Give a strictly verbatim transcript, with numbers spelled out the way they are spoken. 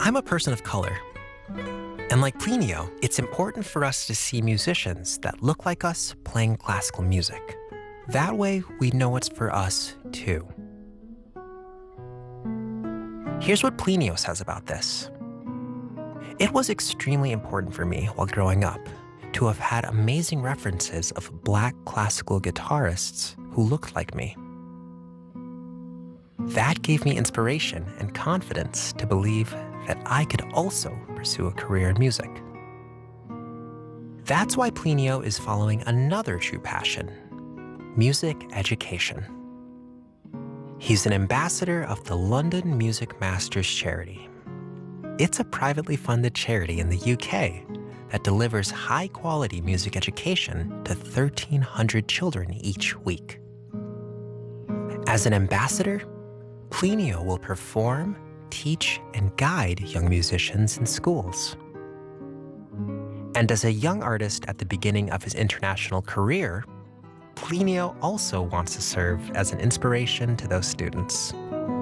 I'm a person of color. And like Plinio, it's important for us to see musicians that look like us playing classical music. That way, we know it's for us, too. Here's what Plinio says about this. It was extremely important for me while growing up to have had amazing references of Black classical guitarists who looked like me. That gave me inspiration and confidence to believe that I could also pursue a career in music. That's why Plinio is following another true passion, music education. He's an ambassador of the London Music Masters charity. It's a privately funded charity in the U K that delivers high-quality music education to thirteen hundred children each week. As an ambassador, Plinio will perform, teach, and guide young musicians in schools. And as a young artist at the beginning of his international career, Plinio also wants to serve as an inspiration to those students.